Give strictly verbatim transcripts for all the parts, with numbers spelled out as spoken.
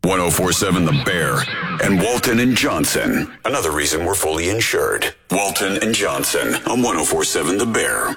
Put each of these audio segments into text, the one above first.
one oh four point seven The Bear and Walton and Johnson. Another reason we're fully insured. Walton and Johnson on one oh four point seven The Bear.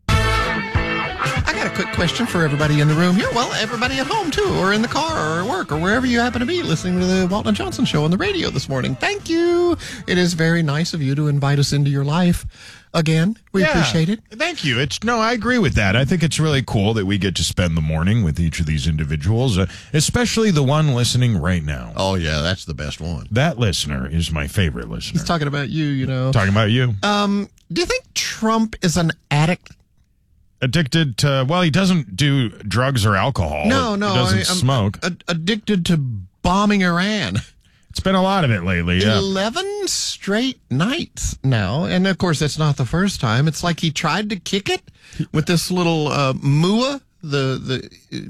I got a quick question for everybody in the room here. Well, everybody at home, too, or in the car or at work or wherever you happen to be listening to the Walton and Johnson show on the radio this morning. Thank you. It is very nice of you to invite us into your life again. We Yeah, appreciate it. Thank you. It's no, I agree with that. I think it's really cool that we get to spend the morning with each of these individuals, uh, especially the one listening right now. Oh, yeah, that's the best one. That listener is my favorite listener. He's talking about you, you know. Talking about you. Um, do you think Trump is an addict? Addicted to, well, he doesn't do drugs or alcohol. No, no. He doesn't I, I'm smoke. ad- addicted to bombing Iran. It's been a lot of it lately, yeah. eleven straight nights now. And, of course, that's not the first time. It's like he tried to kick it with this little uh, M U A, the, the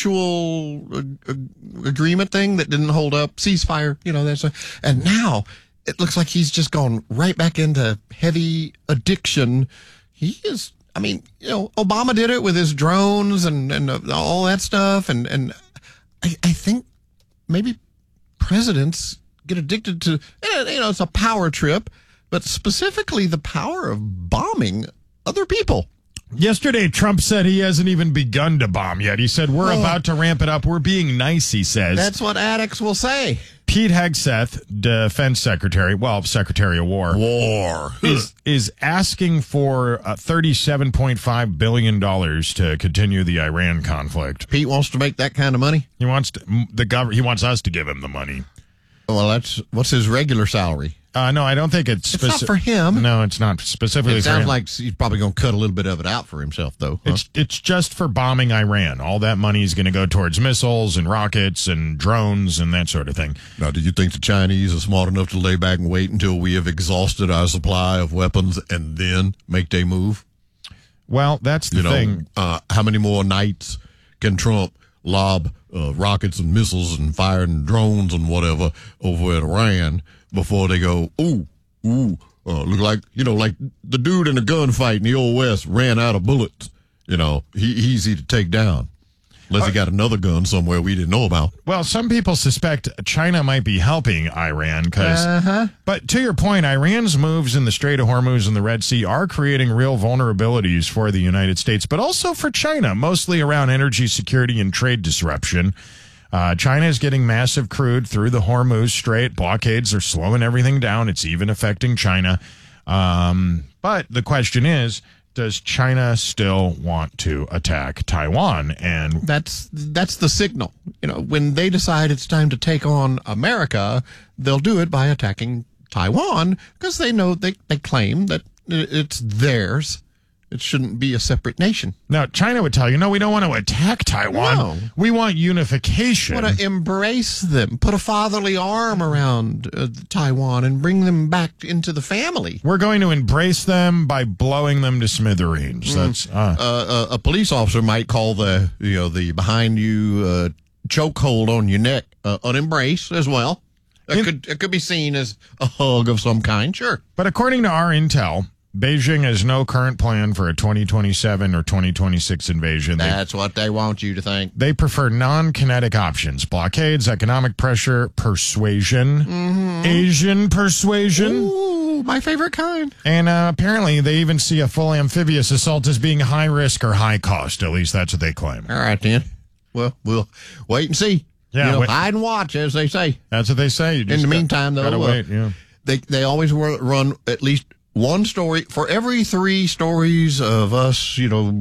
mutual uh, agreement thing that didn't hold up, ceasefire, you know. That's a, and now it looks like he's just gone right back into heavy addiction. He is, I mean, you know, Obama did it with his drones and, and uh, all that stuff. And, and I, I think maybe presidents get addicted to, you know, it's a power trip, but specifically the power of bombing other people. Yesterday, Trump said he hasn't even begun to bomb yet. He said, we're Oh. about to ramp it up. We're being nice, he says. That's what addicts will say. Pete Hegseth, Defense Secretary, well, Secretary of War, War. is is asking for uh, thirty-seven point five billion dollars to continue the Iran conflict. Pete wants to make that kind of money? He wants to, the gov- He wants us to give him the money. Well, that's, what's his regular salary? Uh, no, I don't think it's... It's not for him. No, it's not specifically It for sounds him. like he's probably going to cut a little bit of it out for himself, though. Huh? It's it's just for bombing Iran. All that money is going to go towards missiles and rockets and drones and that sort of thing. Now, do you think the Chinese are smart enough to lay back and wait until we have exhausted our supply of weapons and then make their move? Well, that's the You know, thing. uh, how many more nights can Trump lob uh, rockets and missiles and firing drones and whatever over at Iran before they go, ooh, ooh, uh, look like, you know, like the dude in a gunfight in the Old West ran out of bullets. You know, he easy to take down. Unless he got another gun somewhere we didn't know about. Well, some people suspect China might be helping Iran because, Uh-huh. but to your point, Iran's moves in the Strait of Hormuz and the Red Sea are creating real vulnerabilities for the United States, but also for China, mostly around energy security and trade disruption. Uh, China is getting massive crude through the Hormuz Strait. Blockades are slowing everything down. It's even affecting China. Um, but the question is, does China still want to attack Taiwan? And That's that's the signal. You know, when they decide it's time to take on America, they'll do it by attacking Taiwan because they know they, they claim that it's theirs. It shouldn't be a separate nation. now China would tell you, no, we don't want to attack Taiwan. No. We want unification. Want to embrace them, put a fatherly arm around uh, Taiwan and bring them back into the family. We're going to embrace them by blowing them to smithereens. That's uh, Uh, a, a police officer might call the you know the behind you uh, chokehold on your neck uh, an embrace as well. It In- could it could be seen as a hug of some kind. Sure. but according to our intel, Beijing has no current plan for a twenty twenty-seven or twenty twenty-six invasion. They, That's what they want you to think. they prefer non-kinetic options: blockades, economic pressure, persuasion, Asian persuasion. Ooh, my favorite kind. And uh, apparently, they even see a full amphibious assault as being high risk or high cost. At least that's what they claim. All right, then. Well, we'll wait and see. Yeah, You know, wait. hide and watch, as they say. That's what they say. You In just the got- meantime, though, gotta uh, wait. Yeah. They they always wa- run at least one story for every three stories of us, you know,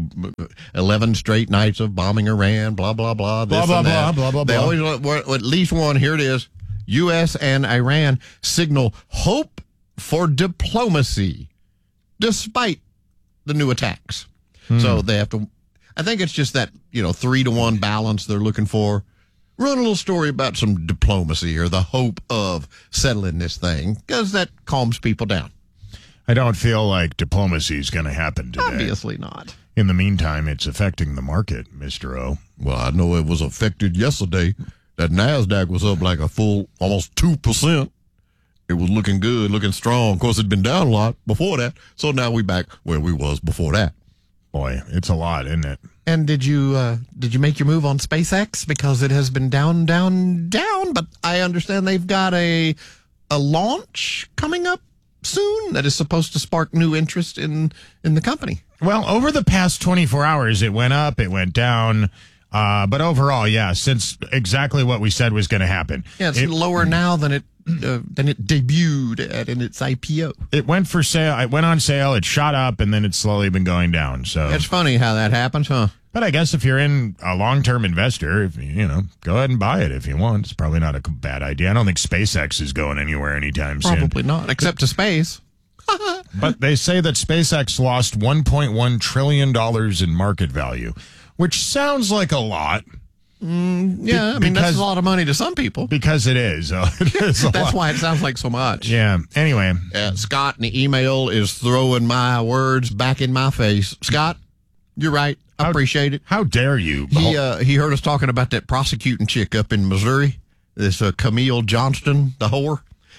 eleven straight nights of bombing Iran, blah, blah, blah. This Blah, blah, and that. blah, blah, blah, They blah. always want well, at least one. Here it is. U S and Iran signal hope for diplomacy despite the new attacks. Hmm. So they have to, I think it's just that, you know, three to one balance they're looking for. Run a little story about some diplomacy or the hope of settling this thing because that calms people down. I don't feel like diplomacy is going to happen today. Obviously not. In the meantime, it's affecting the market, Mister O. Well, I know it was affected yesterday. That NASDAQ was up like a full almost two percent. It was looking good, looking strong. Of course, it'd been down a lot before that. So now we back where we was before that. Boy, it's a lot, isn't it? And did you uh, did you make your move on SpaceX? Because it has been down, down, down. But I understand they've got a a launch coming up soon that is supposed to spark new interest in in the company. Well, over the past twenty-four hours, it went up, it went down. Uh, but overall, yeah, since exactly what we said was going to happen. Yeah, it's it, lower now than it uh, than it debuted at in its I P O. It went for sale. It went on sale. It shot up, and then it's slowly been going down. So it's funny how that happens, huh? But I guess if you're in a long-term investor, if you, you know, go ahead and buy it if you want. It's probably not a bad idea. I don't think SpaceX is going anywhere anytime soon. Probably not, except to space. But they say that SpaceX lost one point one trillion dollars in market value, which sounds like a lot. Mm, yeah, I mean, because, that's a lot of money to some people. Because it is. Uh, it is that's lot. why it sounds like so much. Yeah. Anyway. Uh, Scott in the email is throwing my words back in my face. Scott, you're right. I how, appreciate it. How dare you? He uh, he heard us talking about that prosecuting chick up in Missouri, this uh, Camille Johnston, the whore.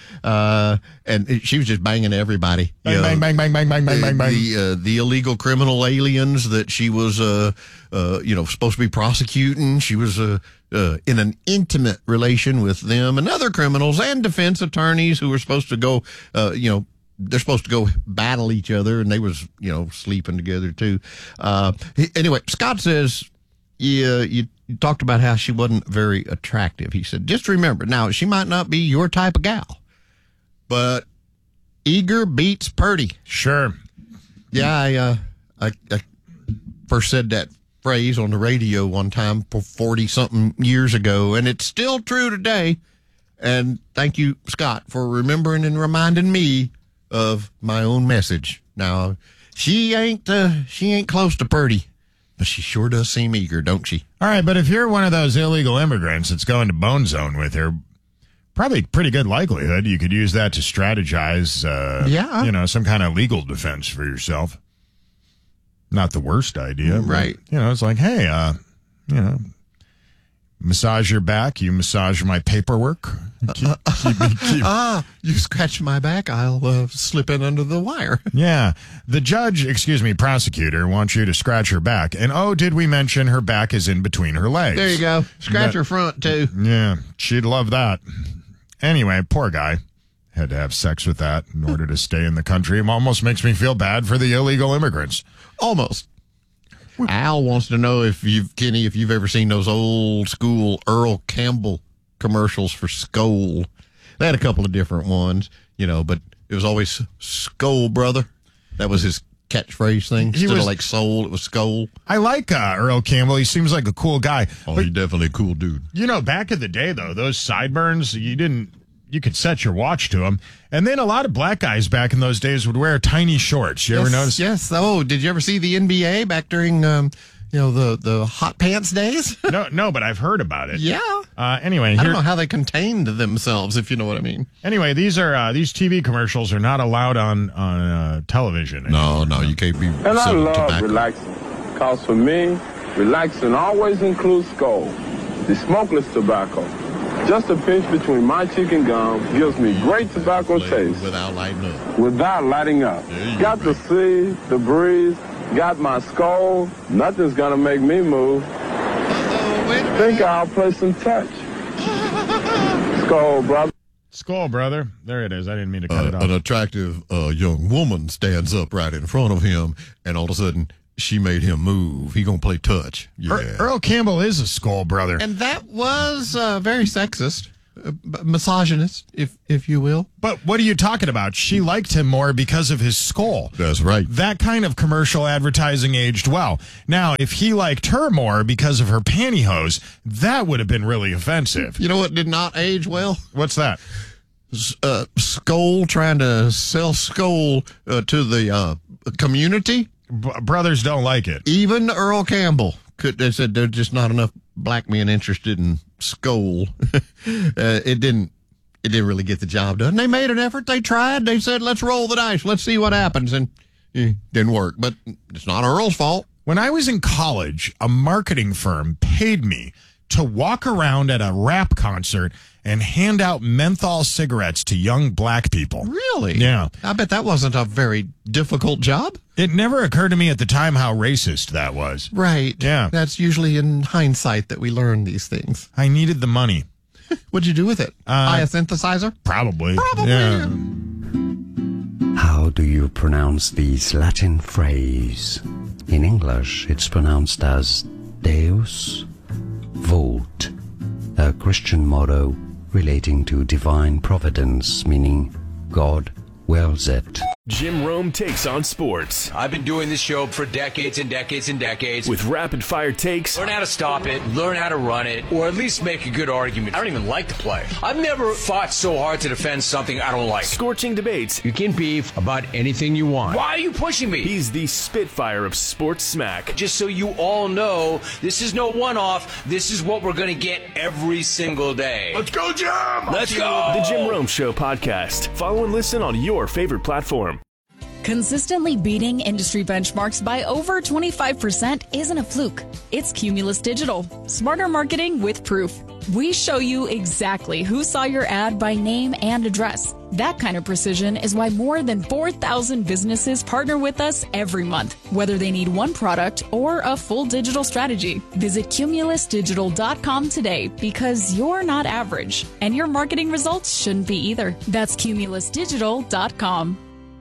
Uh, and it, she was just banging everybody. Bang, bang, bang, bang, bang, bang, bang, bang, bang. The, uh, the illegal criminal aliens that she was, uh, uh, you know, supposed to be prosecuting. She was uh, uh, in an intimate relation with them and other criminals and defense attorneys who were supposed to go, uh, you know, they're supposed to go battle each other, and they was, you know, sleeping together too. Uh, he, anyway, Scott says, yeah, you, you talked about how she wasn't very attractive. He said, just remember, now she might not be your type of gal, but eager beats purty. Sure. Yeah, I, uh, I, I first said that phrase on the radio one time forty something years ago, and it's still true today. And thank you, Scott, for remembering and reminding me of my own message. Now, she ain't uh, she ain't close to purty, but she sure does seem eager, don't she? All right, but if you're one of those illegal immigrants that's going to Bone Zone with her, probably pretty good likelihood you could use that to strategize, uh, yeah. you know, some kind of legal defense for yourself. Not the worst idea. Right. But, you know, it's like, hey, uh, you know, massage your back, you massage my paperwork. Keep, keep me, keep. Ah, you scratch my back, I'll uh, slip in under the wire. Yeah. The judge, excuse me, prosecutor, wants you to scratch her back. And, oh, did we mention her back is in between her legs? There you go. Scratch that, her front, too. Yeah, she'd love that. Anyway, poor guy. Had to have sex with that in order to stay in the country. It almost makes me feel bad for the illegal immigrants. Almost. Al wants to know if you've, Kenny, if you've ever seen those old school Earl Campbell commercials for Skoal. They had a couple of different ones, you know, but it was always Skoal, brother. That was his catchphrase thing. He Instead was, of like soul, it was Skoal. I like uh, Earl Campbell. He seems like a cool guy. Oh, but, he's definitely a cool dude. You know, back in the day, though, those sideburns, you didn't, you could set your watch to them. And then a lot of black guys back in those days would wear tiny shorts. You yes, ever notice? Yes. Oh, did you ever see the N B A back during, um, you know, the, the hot pants days? no, no, but I've heard about it. Yeah. Uh, anyway, I here, don't know how they contained themselves, if you know what I mean. Anyway, these are uh, these T V commercials are not allowed on on uh, television. No, no, you can't be. And I love tobacco. Relaxing, cause for me, relaxing always includes Skoal, the smokeless tobacco. Just a pinch between my chicken gum gives me great tobacco taste. Without lighting up. Without lighting up. Got the sea, the breeze, got my Skoal. Nothing's gonna make me move. Think I'll play some touch. Skoal, brother. Skoal, brother. There it is. I didn't mean to cut Uh, it off. an attractive uh, young woman stands up right in front of him, and all of a sudden, she made him move. He gonna play touch. Yeah. Er- Earl Campbell is a Skoal, brother. And that was uh, very sexist, uh, misogynist, if if you will. But what are you talking about? She liked him more because of his skull. That's right. That kind of commercial advertising aged well. Now, if he liked her more because of her pantyhose, that would have been really offensive. You know what did not age well? What's that? Uh, Skoal trying to sell Skoal uh, to the uh, community. B- brothers don't like it. Even Earl Campbell could. They said there's just not enough black men interested in Skoal. uh, it didn't. It didn't really get the job done. They made an effort. They tried. They said, "Let's roll the dice. Let's see what happens." And it didn't work. But it's not Earl's fault. When I was in college, a marketing firm paid me to walk around at a rap concert and hand out menthol cigarettes to young black people. Really? Yeah. I bet that wasn't a very difficult job. It never occurred to me at the time how racist that was. Right. Yeah. That's usually in hindsight that we learn these things. I needed the money. What'd you do with it? Uh, Buy a synthesizer? Probably. Probably. Yeah. How do you pronounce this Latin phrase? In English, it's pronounced as Deus Vult, a Christian motto relating to divine providence, meaning God wills it. Jim Rome takes on sports. I've been doing this show for decades and decades and decades. With rapid-fire takes. Learn how to stop it, learn how to run it, or at least make a good argument. I don't even like the play. I've never fought so hard to defend something I don't like. Scorching debates. You can beef about anything you want. Why are you pushing me? He's the Spitfire of sports smack. Just so you all know, this is no one-off. This is what we're going to get every single day. Let's go, Jim! Let's go! The Jim Rome Show podcast. Follow and listen on your favorite platform. Consistently beating industry benchmarks by over twenty-five percent isn't a fluke. It's Cumulus Digital. Smarter marketing with proof. We show you exactly who saw your ad by name and address. That kind of precision is why more than four thousand businesses partner with us every month, whether they need one product or a full digital strategy. Visit cumulus digital dot com today because you're not average, and your marketing results shouldn't be either. That's cumulus digital dot com.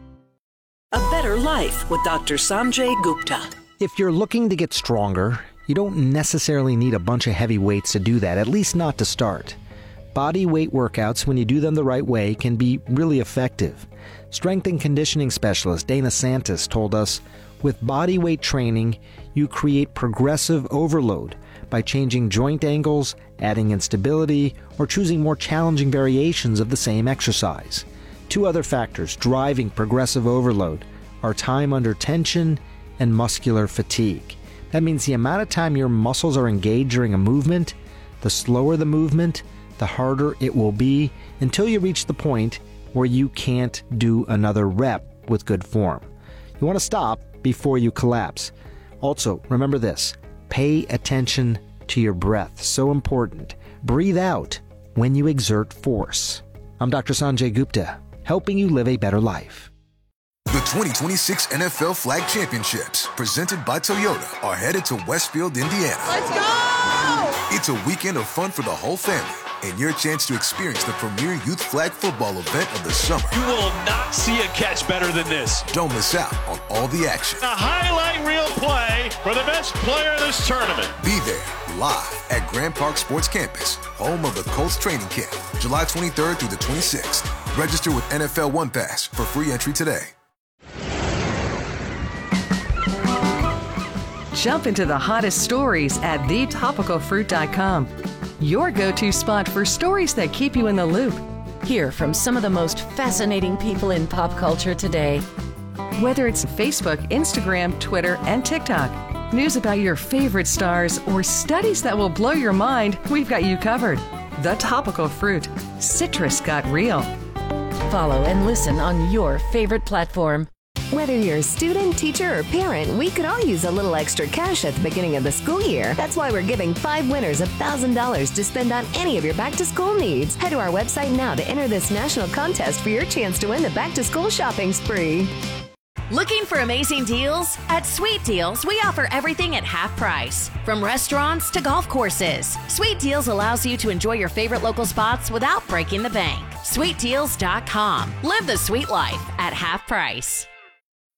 A Better Life with Doctor Sanjay Gupta. If you're looking to get stronger, you don't necessarily need a bunch of heavy weights to do that, at least not to start. Body weight workouts, when you do them the right way, can be really effective. Strength and conditioning specialist Dana Santis told us, with body weight training, you create progressive overload by changing joint angles, adding instability, or choosing more challenging variations of the same exercise. Two other factors driving progressive overload are time under tension and muscular fatigue. That means the amount of time your muscles are engaged during a movement, the slower the movement, the harder it will be until you reach the point where you can't do another rep with good form. You want to stop before you collapse. Also, remember this, pay attention to your breath. So important. Breathe out when you exert force. I'm Doctor Sanjay Gupta, helping you live a better life. The twenty twenty-six N F L Flag Championships, presented by Toyota, are headed to Westfield, Indiana. Let's go! It's a weekend of fun for the whole family and your chance to experience the premier youth flag football event of the summer. You will not see a catch better than this. Don't miss out on all the action. A highlight reel play for the best player of this tournament. Be there live at Grand Park Sports Campus, home of the Colts training camp, July twenty-third through the twenty-sixth. Register with N F L One Pass for free entry today. Jump into the hottest stories at the topical fruit dot com. Your go-to spot for stories that keep you in the loop. Hear from some of the most fascinating people in pop culture today. Whether it's Facebook, Instagram, Twitter, and TikTok, news about your favorite stars, or studies that will blow your mind, we've got you covered. The Topical Fruit. Citrus got real. Follow and listen on your favorite platform. Whether you're a student, teacher, or parent, we could all use a little extra cash at the beginning of the school year. That's why we're giving five winners one thousand dollars to spend on any of your back-to-school needs. Head to our website now to enter this national contest for your chance to win the back-to-school shopping spree. Looking for amazing deals? At Sweet Deals, we offer everything at half price. From restaurants to golf courses, Sweet Deals allows you to enjoy your favorite local spots without breaking the bank. sweet deals dot com. Live the sweet life at half price.